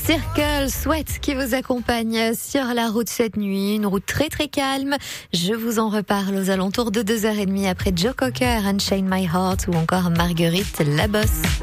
Circle Sweat qui vous accompagne sur la route cette nuit, une route très très calme. Je vous en reparle aux alentours de 2h30 après Joe Cocker, Unchain My Heart ou encore Marguerite Labosse.